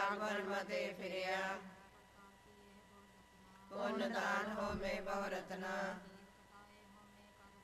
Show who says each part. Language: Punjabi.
Speaker 1: ਕਾਲ ਬਰਮ ਤੇ ਫਿਰਿਆ। ਪੁੰਨ ਦਾਨ ਹੋਵੇ ਬਹੁ ਰਤਨਾ